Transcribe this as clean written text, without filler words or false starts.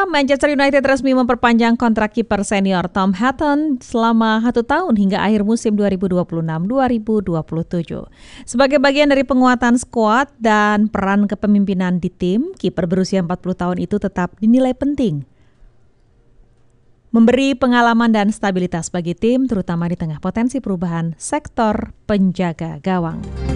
Saudara, Manchester United resmi memperpanjang kontrak kiper senior Tom Heaton selama 1 tahun hingga akhir musim 2026-2027. Sebagai bagian dari penguatan skuad dan peran kepemimpinan di tim, kiper berusia 40 tahun itu tetap dinilai penting. Memberi pengalaman dan stabilitas bagi tim, terutama di tengah potensi perubahan sektor penjaga gawang.